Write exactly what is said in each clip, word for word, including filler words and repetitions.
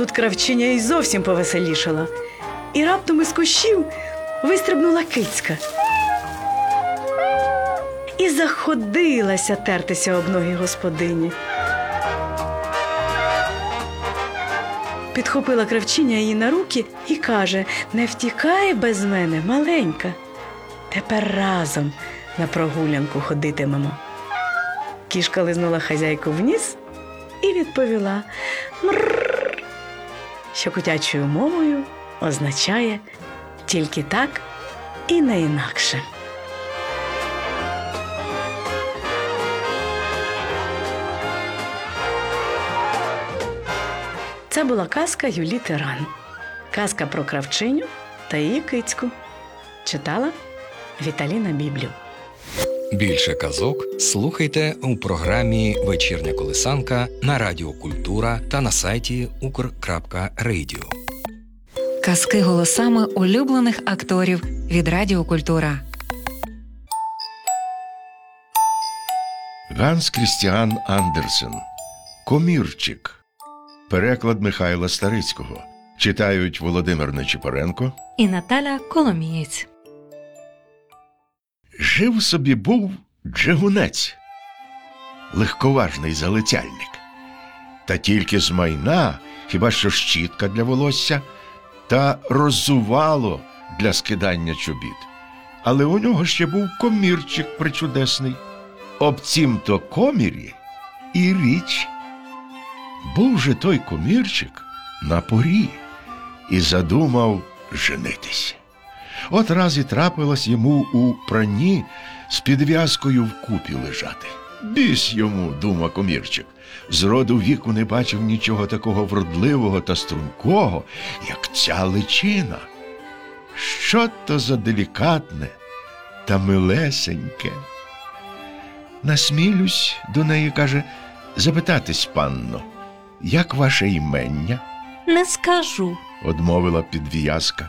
Тут кравчиня й зовсім повеселішала. І раптом із кущів вистрибнула кицька. І заходилася тертися об ноги господині. Підхопила кравчиня її на руки і каже: «Не втікай без мене, маленька. Тепер разом на прогулянку ходитимемо». Кішка лизнула хазяйку в ніс і відповіла «Мрррр», що котячою мовою означає «тільки так і не інакше». Це була казка Юлії Тиран. Казка про кравчиню та її кицьку. Читала Віталіна Біблів. Більше казок слухайте у програмі «Вечірня колисанка» на Радіо Культура та на сайті укр крапка радіо. Казки голосами улюблених акторів від Радіо Культура. Ганс Крістіан Андерсен. Комірчик. Переклад Михайла Старицького. Читають Володимир Нечипоренко І Наталя Коломієць. Жив собі був джигунець, легковажний залицяльник. Та тільки з майна хіба що щітка для волосся та роззувало для скидання чобіт. Але у нього ще був комірчик причудесний. Об цім-то комірі і річ. Був же той комірчик на порі і задумав женитись. От раз і трапилось йому у пранні з підв'язкою вкупі лежати. Бісь йому, дума комірчик, зроду віку не бачив нічого такого вродливого та стрункого, як ця личина. Що то за делікатне та милесеньке. Насмілюсь до неї, каже, запитатись, панно, як ваше імення? Не скажу, одмовила підв'язка.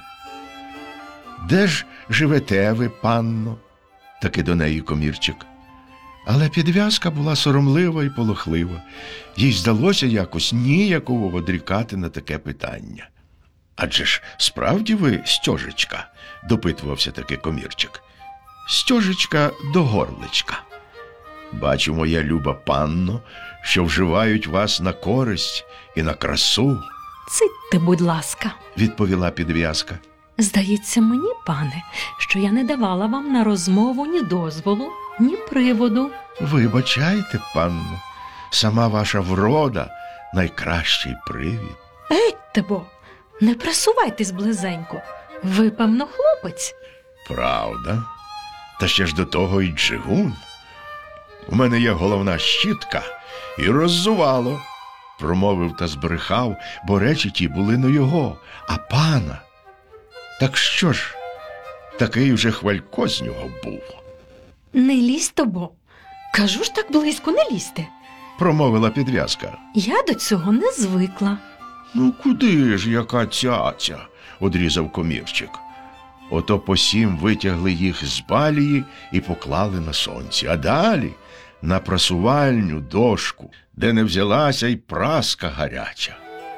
Де ж живете ви, панно? Таки до неї комірчик. Але підв'язка була соромлива і полохлива. Їй здалося якось ніяково одрікати на таке питання. Адже ж справді ви стьожечка? Допитувався таки комірчик. Стьожечка до горличка. Бачу, моя люба панно, що вживають вас на користь і на красу. Цитьте, будь ласка, відповіла підв'язка. Здається мені, пане, що я не давала вам на розмову ні дозволу, ні приводу. Вибачайте, панно, сама ваша врода – найкращий привід. Гетьте бо, не присувайтесь близенько. Ви, певно, хлопець. Правда? Та ще ж до того й джигун. У мене є головна щітка і роззувало. Промовив та збрехав, бо речі ті були не його, а пана. Так що ж, такий вже хвалько з нього був. Не лізьте бо. Кажу ж так близько, не лізьте. Промовила підв'язка. Я до цього не звикла. Ну куди ж, яка цяця, одрізав комірчик. Ото посім витягли їх з балії і поклали на сонці, а далі на прасувальню дошку, де не взялася й праска гаряча.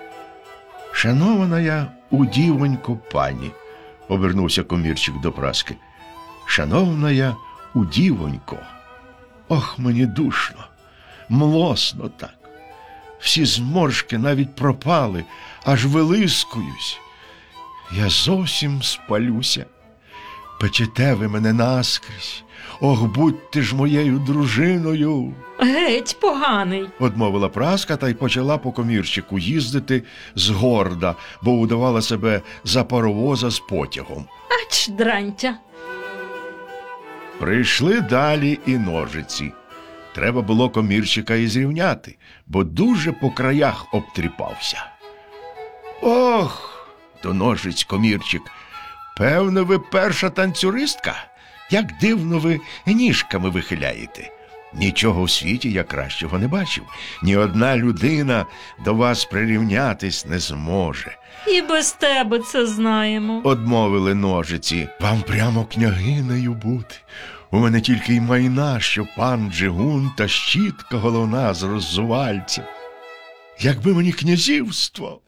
Шанована я удівонько пані, обернувся комірчик до праски. Шановна я удівонько, ох, мені душно, млосно так. Всі зморшки навіть пропали, аж вилискуюсь. Я зовсім спалюся. Печете ви мене наскрізь. Ох, будьте ж моєю дружиною. Геть поганий, одмовила праска та й почала по комірчику їздити згорда, бо удавала себе за паровоза з потягом. Ач, дрантя. Прийшли далі і ножиці. Треба було комірчика і зрівняти, бо дуже по краях обтріпався. Ох, до ножиць комірчик, певно, ви перша танцюристка? Як дивно ви ніжками вихиляєте. Нічого в світі я кращого не бачив. Ні одна людина до вас прирівнятись не зможе. І без тебе це знаємо. Одмовили ножиці. Вам прямо княгинею бути. У мене тільки й майна, що пан Джигун та щітка головна з роззувальцем. Якби мені князівство,